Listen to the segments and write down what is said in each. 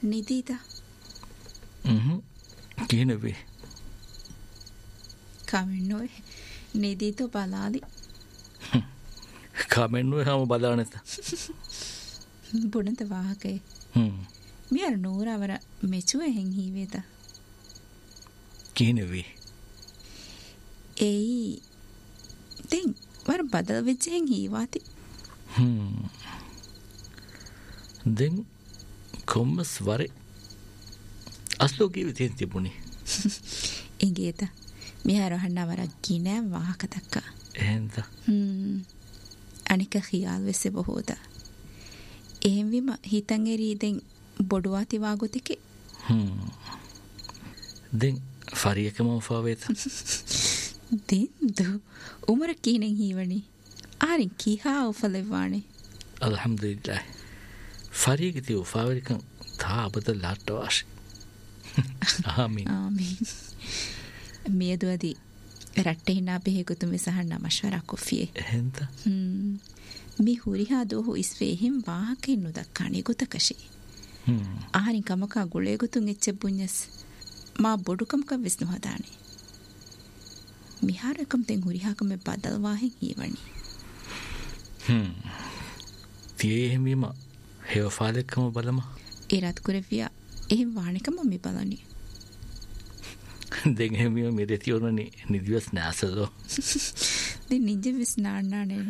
නිදීද? කීනවේ කමෙන්නොයි නිදීතෝ බලාලි කමෙන්නුවේ හම බලානෙත බුණත වාහකේ මියර නූරවර මෙචුව එහෙන් හීවේද කීනවේ ඒයි දෙන් වර බදල වෙච්චහෙන් හීවාති දෙන් කොම්මස් වරේ අස්ලෝකී විතියෙන් තිබුණි එගේත මිහරහන්නවරක් ගිනෑ වාහකතක්කා එහෙන්ද අනික හියාල් වෙස්සෙ බොහෝද එහෙන්විම හිතන්ගෙරීදෙන් බොඩුවාතිවාගොතිකි දෙන් ෆරියකම උපාවේත දෙන්දු උමර කීනෙන් හීවනි ආරින් කීහා උපලෙවානේ අල්හම්දුලිල්ලාහ් ෆරියකති උපාවරිකන් තා අබද ලාට්ටවාශි ආමීන් ආමීන් මියදුවදී රට්ටේ හිනා බෙහෙකුතුමි සහන්න මශ්වරා කොෆියේ එහෙන්ද මි හුරිහා දෝහු ඉස්වේහිම් වාහකෙන් නුදක්කානේ ගොතකෂි ආහරින් කමකා ගුලේ ගොතුන් එච්ච බුඤ්ඤස් මා බොඩුකම්ක විස්නු හදානේ මිහාරකම් තෙන් හුරිහාකම බදල් වාහෙන් හීවනි තියේ එහෙමීම හේවෆාලෙක්කම බලම ඒරත් කුරවියා එහෙම වාණිකම මි බලනි දෙන් එහෙමීම මෙරෙතියොනනි නිදිවස් නැසදෝ දෙන් නිජ විස් නාන්නානේ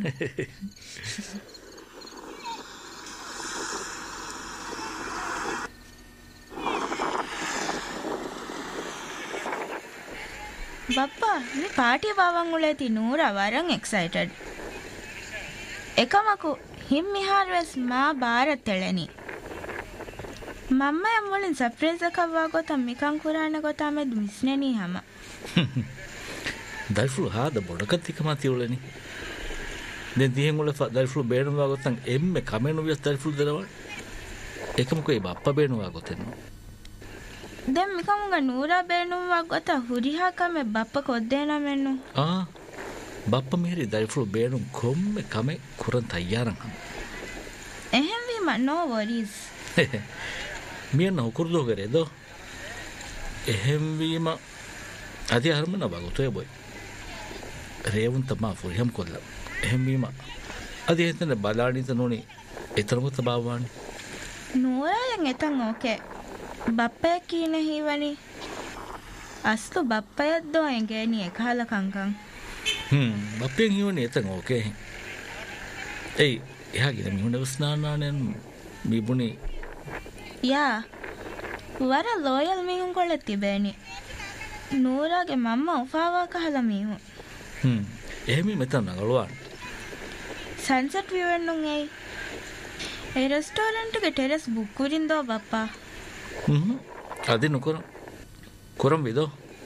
බප්පා මේ පාටිය බාවන් උලේති නූරා වරන් එක්සයිටඩ් එකමකු හිම් මිහාරවස් මා ಭಾರತ್ ತೆಳೆನಿ ಮಮ್ಮ ಅಮ್ಮಳಿನ ಸರ್ಪ್ರೈಸ್ ಕವ್ವಾ ಗೊತ್ತ ಮಿಕಂ ಕುರಾನ ಗೊತ್ತ ಆಮೇಲೆ ಮಿಸ್ನೆನಿ ಹಮ ದಲ್ಫುಲ್ ಹಾದ ಬೊಡಕತ್ತಿಕ ಮಾತಿಯುಳನಿ ದೆ ದಿಹೆಂಗುಳ ದಲ್ಫುಲ್ ಬೇಣುವಾ ಗೊತ್ತಂಗ ಎಮ್ಮೆ ಕಮೆನು ವಿಯಸ್ ದಲ್ಫುಲ್ ದರವ ಏಕಮಕು ಈ ಬಪ್ಪ ಬೇಣುವಾ ಗೊತ್ತೆನ್ನು ದೆ ಮಿಕಂಗ ನೂರಾ ಬೇಣುವಾ ಗೊತ್ತ ಹುರಿಹಾ ಕಮೆ ಬಪ್ಪ ಕೊದ್ದೇನ ಮೆನ್ನು ಬಪ್ಪ ಮೇರಿ ದಲ್ಫುಲ್ ಬೇಣು ಕೊಮ್ಮೆ ಕಮೆ ಕುರನ್ ತಯ್ಯಾರಂ ಹಮ එහෙම වීම no worries මියන්න උකුරුදෝ කරේදෝ එහෙම වීම අධි හර්මන වගතොය බොයි රේවුන් තමා ෆුරිහම් කොල්ල එහෙම වීම අධි හිතන බලාණිත නොනි එතරමුත බාවානි නෝරායෙන් එතන් ඕකේ බප්පය කීන හීවනි අස්තු බප්පයද්දෝ එංගේනි එකහල කංකං බප්පෙන් හීවනි එතන් ඕකේ එයි එහාගෙන මිහුණ වස්නානානෙන් මිබුණි යා වර ලෝයල් මිහුන් කොල්ල තිබේනි නූරාගේ මම්ම උපාවා කහල මිහුන් එහෙමි මෙතන නගලුවාන් සන්සෙට් විවන්නුන් එයි ඒ රෙස්ටෝරන්ට්ගේ ටෙරස් බුක් කුරින්දෝ බප්පා අදි නුකර කොරම් විදෝ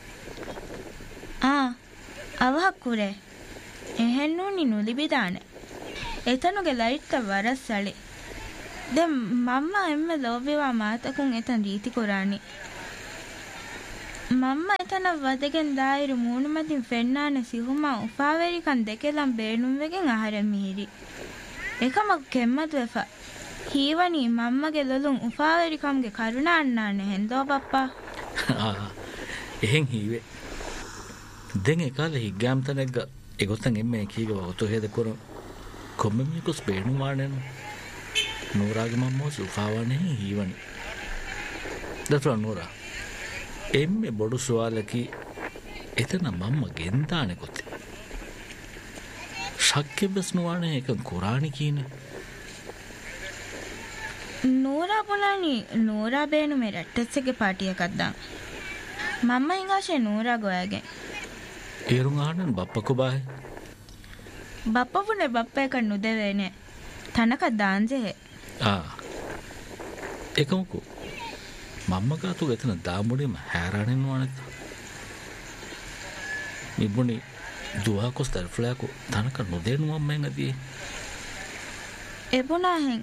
අවහක් කුරේ එහෙන්නූනි නුලිබිදානේ එතනුගේ ලයිට්ක වරස් සලි දැන් මම්ම එම්ම ලෝබිවා මාතකුන් එතන රීති කොරානි මම්ම එතන වදගෙන් දායිරු මූණුමතින් ෆෙන්නාන සිහුමා උපාවේරිකන් දෙකෙලම් බේනුම් වෙගෙන් ආහාරෙ මිහිරි එකම කෙම්මත් වෙෆා හීවනි මම්මගේ ලොලුන් උපාවේරිකම්ගේ කරුණා අන්නානේ හෙන්දෝ බප්පා එහෙන් හීවේ දෙන් එකල හිග්ගාම්තනෙක්ග එගොතන් එම්මේ කීග වතු හේද කර කොම්මමිකුස් බේනු මානෙන් නූරාගේ මම්මෝ සුෆාවනේ හීවනි දතුරා නූරා එම්මේ බොඩු සුවාලකි එතන මම්ම ගෙන්දානේ කොතේ ශක්‍ය බස්නුවානේ එකන් කුරානි කීනේ නූරා පුලානි නූරා බේනු මේ රැට්ටස්ගේ පාටියක් අද්දා මම්ම හිඟාෂේ නූරා ගොයාගේ ඒරුන් ආනන් බප්ප කොබායි බප්පපුනේ බප්පේක නුදෙවේනේ තනක දාන්ජේ එකමුකු මම්ම කාතු එතන දාමුඩිම හැරානෙන් වනත මිබුණි දුවාකොස් දල්ෆලයකු තනක නොදෙනු අම්මෙන් අදී එබුණාහෙන්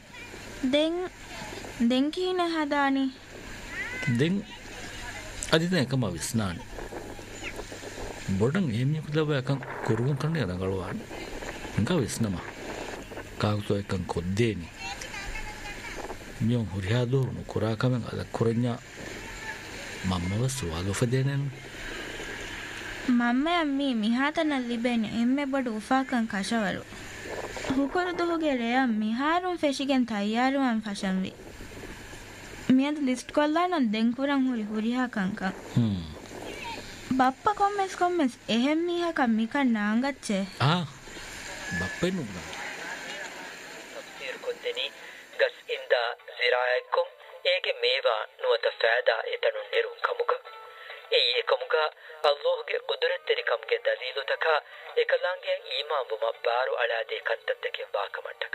දෙන් කීන හදානි දෙන් අදින එකම විස්නානි බොඩන් එහෙමියකු ලබ එකන් කුරුවන් කන්නේ රඟලවානි nga wisnama kaagto ekan koddeni මියොන් හුරියාදු නුකුරාකමෙන් අද කුරඤ්ඤා මම්මව සුවාලු ෆදෙනෙන් මම්ම යම්මි මිහාතන ලිබෙන එම්මෙ බඩු උෆාකන් කෂවරු හුකරු දුහුගේ රෙයම් මිහාරුන් ෆෙෂිගෙන් තයාරුවන් ෆෂන්වි මියද ලිස්ට් කොල්ලා නම් දෙන්කුරන් හුරිහා කංකන් බප්පා කොම්මස් එහෙම් මිහක මිකන් නාංගච්චේ බප්පේ නුනා තෆ්සීර් කොන්දෙනි ගස් ඉන්දා ziraa ඒගේ මේවා නුවත ෆෑදා එතනු නිරුන් කමුක ඒ කමුක අල්ලාහ්ගේ කුදරත් තරිකම්ගේ දලීලු තක එකලංගේ ඊමාන් වම බාරු අලාදේ කත්තත්තකේ වාකමට්ටක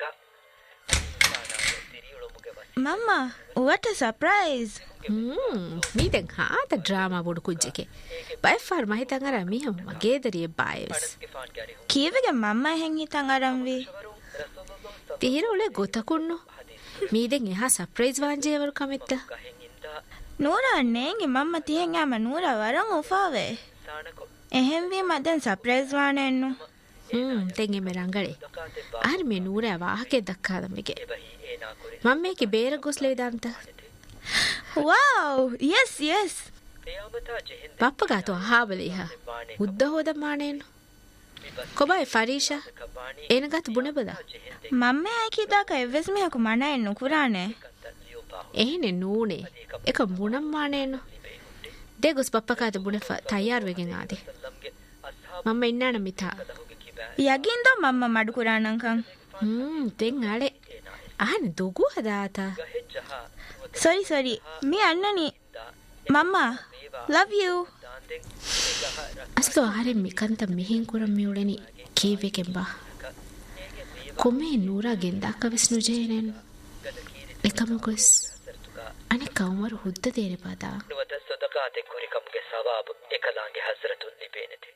Mama, what a surprise! Meeting hard the drama would kujike. By far, my tangara me, Magedari bias. Kivig and Mamma hang it tangaramvi. The hero le gotakuno. Meeting a surprise one ever commit. Nora nang Mamma Tianga Manura Varang of Fave. A heavy madan surprise one and no. Tengi merangare. Arme Nura Vake the Kadamike. Mammeki ಬೇರೆ ಗೊಸ್ಲೇದಂತ wow yes ಪಪ್ಪಗಾತು ಹಾಬಲಿಹ ಉದ್ದ ಹೋದ ಮಾಣೇನು ಕೊಬಾಯ್ ಫರೀಶಾ ಏನಗತ್ ಬುಣೆಬದ ಮಮ್ಮೆ ಆಕಿದಾಕ ಎವ್ವೆಸ್ ಮಿಹಕು ಮಣೆನ್ನು ಕುರಾನೆ ehne ನೂನೆ එක ಬುಣಂ ಮಾಣೇನು ದೇಗುಸ್ ಪಪ್ಪಗಾತು ಬುಣೆಫ ತಯಾರ್ ವೆಗೆನ್ ಆದಿ ಮಮ್ಮ ಇನ್ನಾಣ ಮಿತಾ ಯಗಿಂದ ಮಮ್ಮ ಮಡು ಕುರಾನಂಕಂ ತೆಂಗ್ ಆಳೆ ahani dugu hadata sorry me annani mama love you aslo hare mikanta mihin kuram miuleni kiveken ba komme nura genda kavisnu jenen ekamukos ane kaumar hudda dere pada nuwata sadaqate kurikamge sawab ekalange hazratun libenete